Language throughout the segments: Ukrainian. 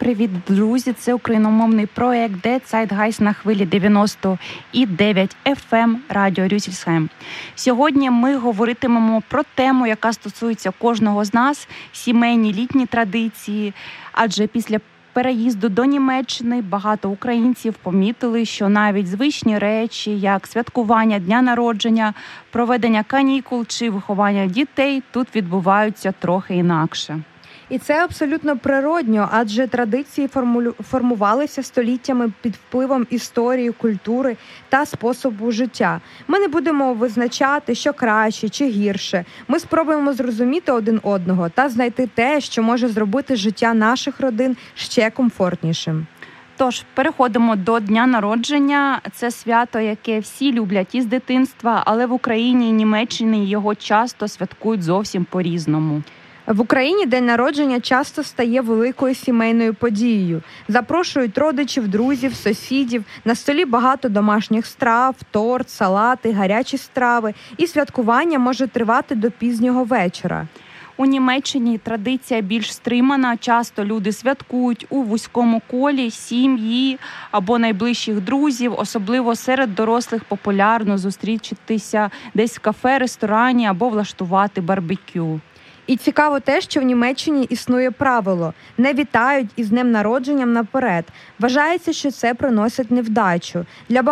Привіт, друзі! Це україномовний проект «Der Zeitgeist» на хвилі 90,9 FM Радіо Рюссельсхайм. Сьогодні ми говоритимемо про тему, яка стосується кожного з нас – сімейні літні традиції. Адже після переїзду до Німеччини багато українців помітили, що навіть звичні речі, як святкування дня народження, проведення канікул чи виховання дітей, тут відбуваються трохи інакше. І це абсолютно природньо, адже традиції формувалися століттями під впливом історії, культури та способу життя. Ми не будемо визначати, що краще чи гірше. Ми спробуємо зрозуміти один одного та знайти те, що може зробити життя наших родин ще комфортнішим. Тож, переходимо до дня народження. Це свято, яке всі люблять із дитинства, але в Україні і Німеччині його часто святкують зовсім по-різному. В Україні день народження часто стає великою сімейною подією. Запрошують родичів, друзів, сусідів. На столі багато домашніх страв, торт, салати, гарячі страви. І святкування може тривати до пізнього вечора. У Німеччині традиція більш стримана. Часто люди святкують у вузькому колі сім'ї або найближчих друзів. Особливо серед дорослих популярно зустрітися десь в кафе, ресторані або влаштувати барбекю. І цікаво те, що в Німеччині існує правило – не вітають із днем народженням наперед. Вважається, що це приносить невдачу.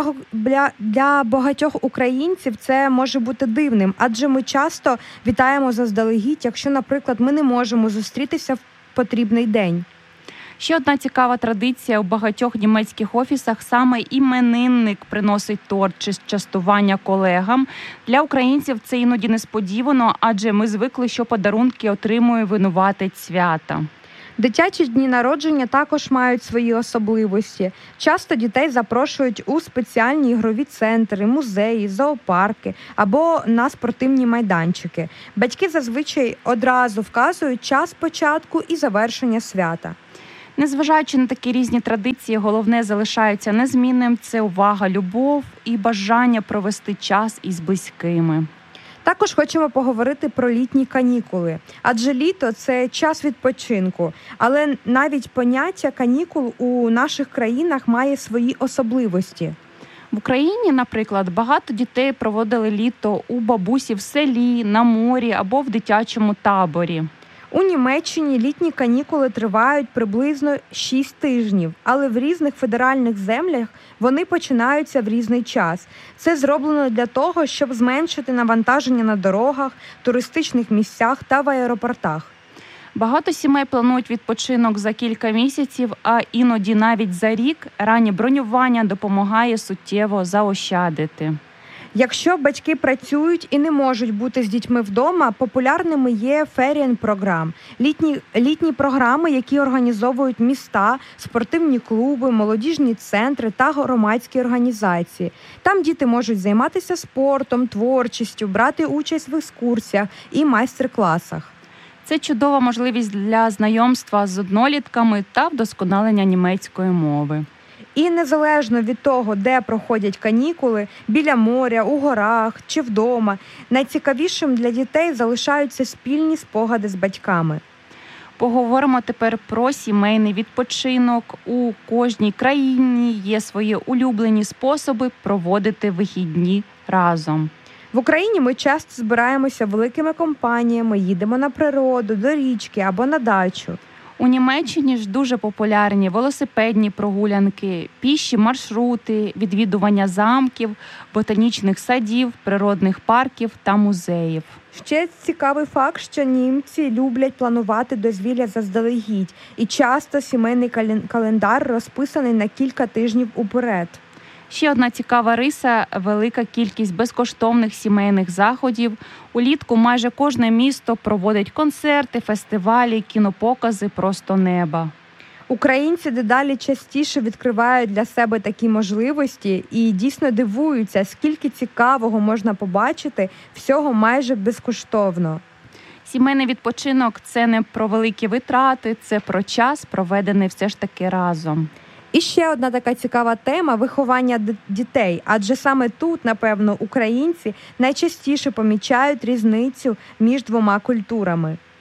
Для багатьох українців це може бути дивним, адже ми часто вітаємо заздалегідь, якщо, наприклад, ми не можемо зустрітися в потрібний день. Ще одна цікава традиція у багатьох німецьких офісах – саме іменинник приносить торт чи частування колегам. Для українців це іноді несподівано, адже ми звикли, що подарунки отримує винуватець свята. Дитячі дні народження також мають свої особливості. Часто дітей запрошують у спеціальні ігрові центри, музеї, зоопарки або на спортивні майданчики. Батьки зазвичай одразу вказують час початку і завершення свята. Незважаючи на такі різні традиції, головне залишається незмінним – це увага, любов і бажання провести час із близькими. Також хочемо поговорити про літні канікули. Адже літо – це час відпочинку. Але навіть поняття канікул у наших країнах має свої особливості. В Україні, наприклад, багато дітей проводили літо у бабусі в селі, на морі або в дитячому таборі. У Німеччині літні канікули тривають приблизно 6 тижнів, але в різних федеральних землях вони починаються в різний час. Це зроблено для того, щоб зменшити навантаження на дорогах, туристичних місцях та в аеропортах. Багато сімей планують відпочинок за кілька місяців, а іноді навіть за рік. Раннє бронювання допомагає суттєво заощадити. Якщо батьки працюють і не можуть бути з дітьми вдома, популярними є ферієн-програм – літні програми, які організовують міста, спортивні клуби, молодіжні центри та громадські організації. Там діти можуть займатися спортом, творчістю, брати участь в екскурсіях і майстер-класах. Це чудова можливість для знайомства з однолітками та вдосконалення німецької мови. І незалежно від того, де проходять канікули – біля моря, у горах чи вдома – найцікавішим для дітей залишаються спільні спогади з батьками. Поговоримо тепер про сімейний відпочинок. У кожній країні є свої улюблені способи проводити вихідні разом. В Україні ми часто збираємося великими компаніями, їдемо на природу, до річки або на дачу. У Німеччині ж дуже популярні велосипедні прогулянки, піші маршрути, відвідування замків, ботанічних садів, природних парків та музеїв. Ще цікавий факт, що німці люблять планувати дозвілля заздалегідь, і часто сімейний календар розписаний на кілька тижнів уперед. Ще одна цікава риса – велика кількість безкоштовних сімейних заходів. Улітку майже кожне місто проводить концерти, фестивалі, кінопокази просто неба. Українці дедалі частіше відкривають для себе такі можливості і дійсно дивуються, скільки цікавого можна побачити всього майже безкоштовно. Сімейний відпочинок – це не про великі витрати, це про час, проведений все ж таки разом. І ще одна така цікава тема – виховання дітей. Адже саме тут, напевно, українці найчастіше помічають різницю між двома культурами.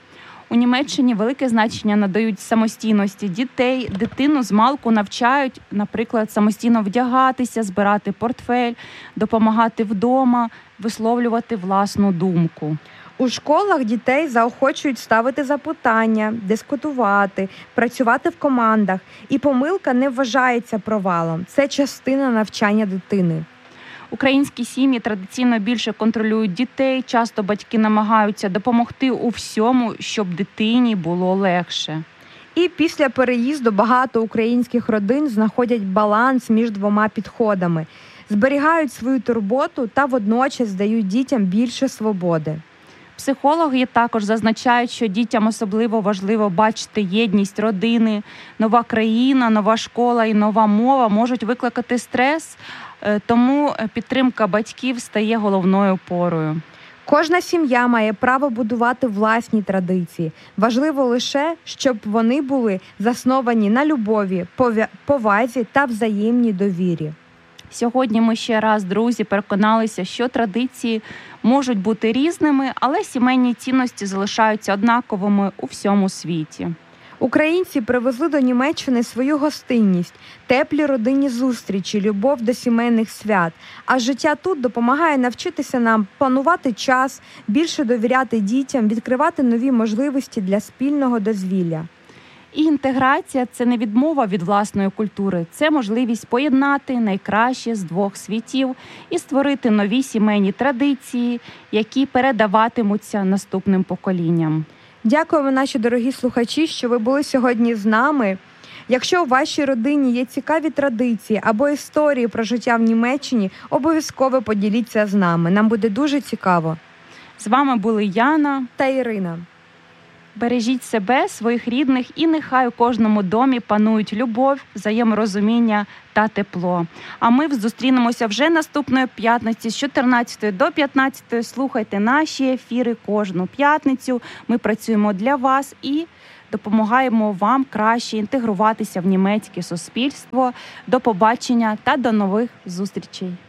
У Німеччині велике значення надають самостійності дітей. Дитину змалку навчають, наприклад, самостійно вдягатися, збирати портфель, допомагати вдома, висловлювати власну думку. У школах дітей заохочують ставити запитання, дискутувати, працювати в командах. І помилка не вважається провалом. Це частина навчання дитини. Українські сім'ї традиційно більше контролюють дітей, часто батьки намагаються допомогти у всьому, щоб дитині було легше. І після переїзду багато українських родин знаходять баланс між двома підходами, зберігають свою турботу та водночас дають дітям більше свободи. Психологи також зазначають, що дітям особливо важливо бачити єдність родини. Нова країна, нова школа і нова мова можуть викликати стрес, тому підтримка батьків стає головною опорою. Кожна сім'я має право будувати власні традиції. Важливо лише, щоб вони були засновані на любові, повазі та взаємній довірі. Сьогодні ми ще раз, друзі, переконалися, що традиції можуть бути різними, але сімейні цінності залишаються однаковими у всьому світі. Українці привезли до Німеччини свою гостинність, теплі родинні зустрічі, любов до сімейних свят. А життя тут допомагає навчитися нам планувати час, більше довіряти дітям, відкривати нові можливості для спільного дозвілля. І інтеграція – це не відмова від власної культури, це можливість поєднати найкраще з двох світів і створити нові сімейні традиції, які передаватимуться наступним поколінням. Дякуємо, наші дорогі слухачі, що ви були сьогодні з нами. Якщо у вашій родині є цікаві традиції або історії про життя в Німеччині, обов'язково поділіться з нами. Нам буде дуже цікаво. З вами були Яна та Ірина. Бережіть себе, своїх рідних, і нехай у кожному домі панують любов, взаєморозуміння та тепло. А ми зустрінемося вже наступної п'ятниці з 14 до 15. Слухайте наші ефіри кожну п'ятницю. Ми працюємо для вас і допомагаємо вам краще інтегруватися в німецьке суспільство. До побачення та до нових зустрічей.